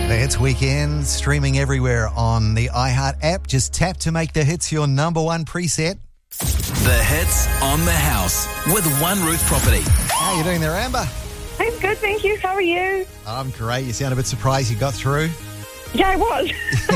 The Hits Weekend, streaming everywhere on the iHeart app. Just tap to make the hits your number one preset. The Hits on the House with One Roof Property. How are you doing there, Amber? I'm good, thank you. How are you? I'm great. You sound a bit surprised you got through. Yeah, I was.